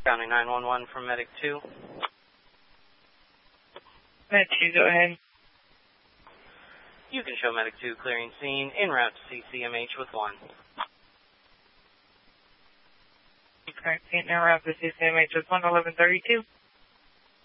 County 911 from Medic 2. Medic 2, go ahead. You can show Medic 2 clearing scene en route to CCMH with 1. Clearing scene en route to CCMH with 1, 1132.